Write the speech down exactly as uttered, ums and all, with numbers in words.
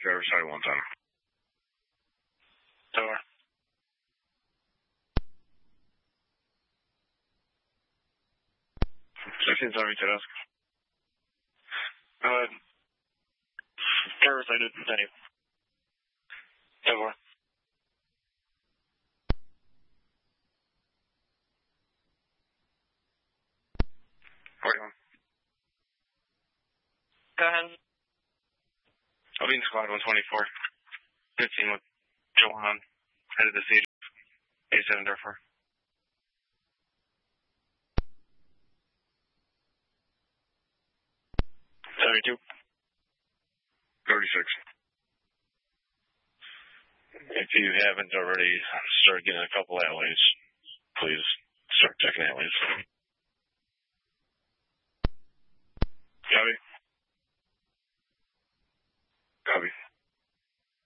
driver side one time. Door. sixteen seventy to dusk. Go ahead. Driver side, continue. Door. forty-one. Go ahead. I'll be in squad one twenty-four. fifteen with Johan. Headed to siege. eighty-seven therefore. thirty-two. thirty-six. If you haven't already started getting a couple alleys, please start checking alleys.